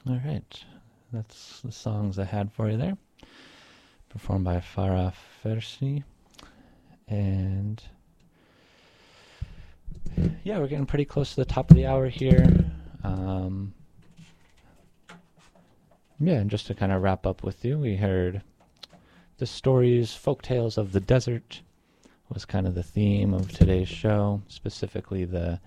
All right. That's the songs I had for you there. Performed by Farah Fersi. And yeah, we're getting pretty close to the top of the hour here. Yeah, and just to kind of wrap up with you, we heard the stories, folk tales of the desert was kind of the theme of today's show, specifically the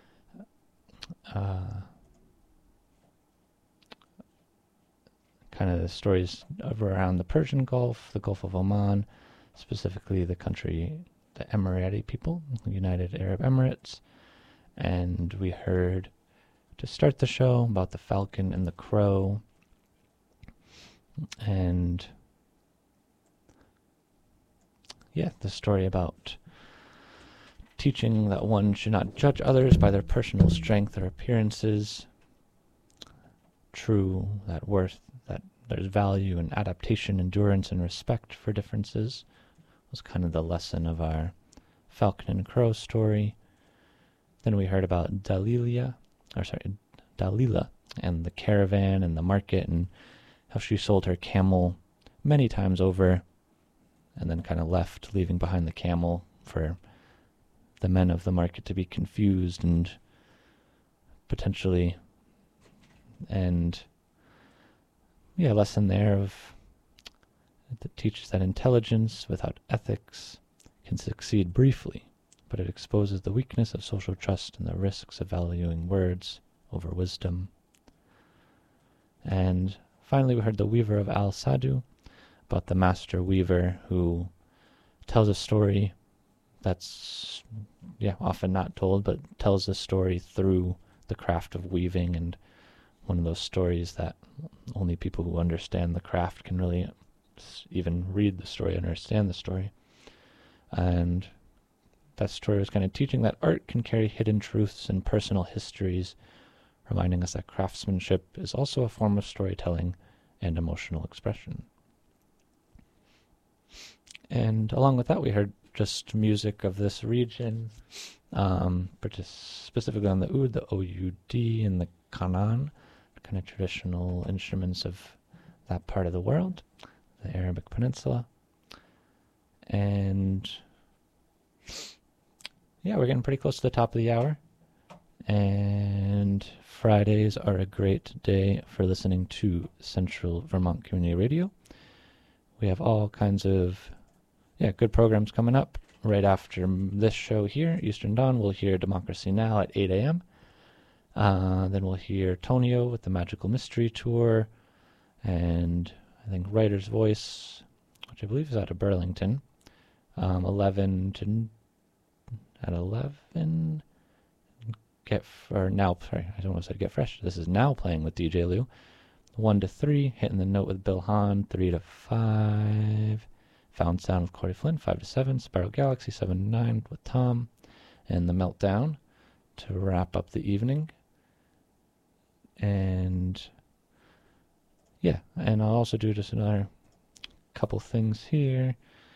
kind of the stories of around the Persian Gulf, the Gulf of Oman, specifically the country, the Emirati people, the United Arab Emirates. And we heard, to start the show, about the falcon and the crow. And yeah, the story about teaching that one should not judge others by their personal strength or appearances. True, that worth, that there's value in adaptation, endurance, and respect for differences was kind of the lesson of our falcon and crow story. Then we heard about Dalila and the caravan and the market and how she sold her camel many times over and then kind of left, leaving behind the camel for the men of the market to be confused and potentially, and yeah, a lesson there of that teaches that intelligence without ethics can succeed briefly, but it exposes the weakness of social trust and the risks of valuing words over wisdom. And finally, we heard the Weaver of Al Sadu, about the master weaver who tells a story that's often not told, but tells a story through the craft of weaving, and one of those stories that only people who understand the craft can really even read the story, understand the story. And that story was kind of teaching that art can carry hidden truths and personal histories, reminding us that craftsmanship is also a form of storytelling and emotional expression. And along with that, we heard just music of this region, but just specifically on the oud, the O-U-D, and the kanan, kind of traditional instruments of that part of the world, the Arabic Peninsula. And yeah, we're getting pretty close to the top of the hour. And Fridays are a great day for listening to Central Vermont Community Radio. We have all kinds of good programs coming up. Right after this show here, Eastern Dawn, we'll hear Democracy Now! At 8 a.m. Then we'll hear Tonio with the Magical Mystery Tour, and I think Writer's Voice, which I believe is out of Burlington. 11 I don't want to say Get Fresh. This is Now Playing with DJ Lou. 1 to 3, Hitting the Note with Bill Hahn. 3 to 5, Found Sound with Corey Flynn. 5 to 7, Spiral Galaxy. 7 to 9 with Tom. And The Meltdown to wrap up the evening. And and I'll also do just another couple things here.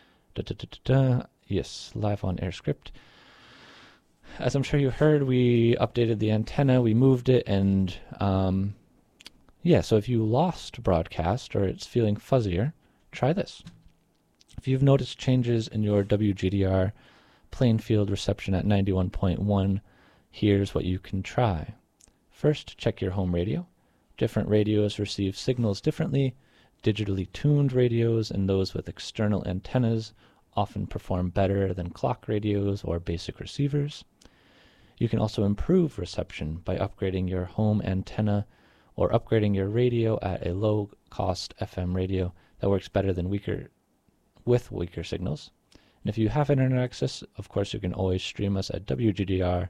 Yes, live on AirScript. As I'm sure you heard, we updated the antenna, we moved it, and so if you lost broadcast or it's feeling fuzzier, try this. If you've noticed changes in your WGDR Plainfield reception at 91.1, here's what you can try. First, check your home radio. Different radios receive signals differently. Digitally tuned radios and those with external antennas often perform better than clock radios or basic receivers. You can also improve reception by upgrading your home antenna or upgrading your radio at a low-cost FM radio that works better than weaker signals. And if you have internet access, of course, you can always stream us at wgdr.org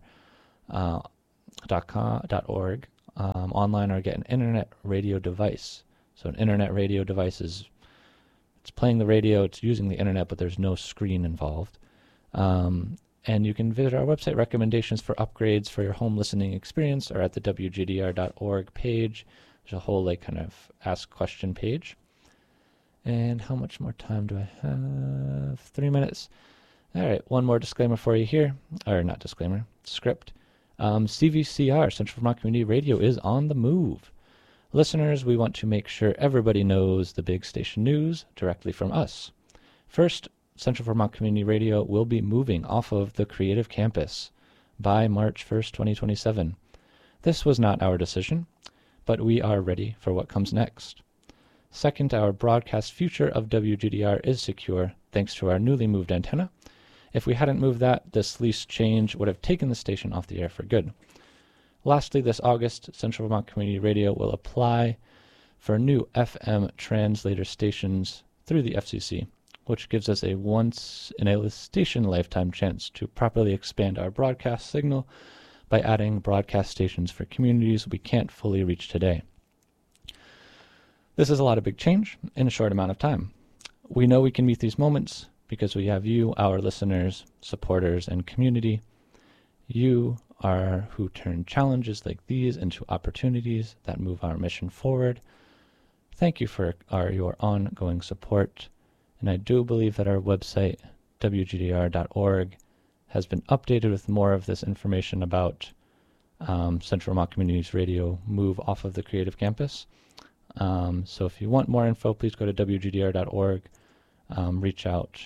online, or get an internet radio device. So an internet radio device it's playing the radio, it's using the internet, but there's no screen involved. And you can visit our website. Recommendations for upgrades for your home listening experience are at the wgdr.org page. There's a whole kind of ask question page. And how much more time do I have? 3 minutes. All right, one more disclaimer for you here. Or not disclaimer, script. CVCR, Central Vermont Community Radio, is on the move. Listeners, we want to make sure everybody knows the big station news directly from us. First, Central Vermont Community Radio will be moving off of the Creative Campus by March 1st, 2027. This was not our decision, but we are ready for what comes next. Second, our broadcast future of WGDR is secure thanks to our newly moved antenna. If we hadn't moved that, this lease change would have taken the station off the air for good. Lastly, this August, Central Vermont Community Radio will apply for new FM translator stations through the FCC, which gives us a once-in-a-station lifetime chance to properly expand our broadcast signal by adding broadcast stations for communities we can't fully reach today. This is a lot of big change in a short amount of time. We know we can meet these moments because we have you, our listeners, supporters, and community. You are who turn challenges like these into opportunities that move our mission forward. Thank you for your ongoing support. And I do believe that our website, wgdr.org, has been updated with more of this information about Central Vermont Communities Radio move off of the Creative Campus. So if you want more info, please go to wgdr.org, reach out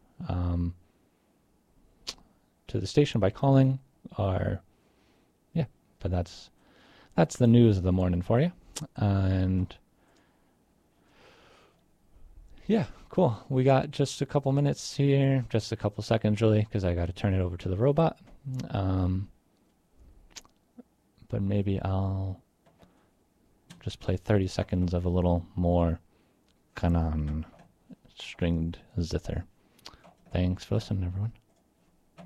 to the station by calling, or but that's the news of the morning for you. And yeah, cool. We got just a couple minutes here, just a couple seconds really, because I got to turn it over to the robot. But maybe I'll just play 30 seconds of a little more Kanan stringed zither. Thanks for listening, everyone.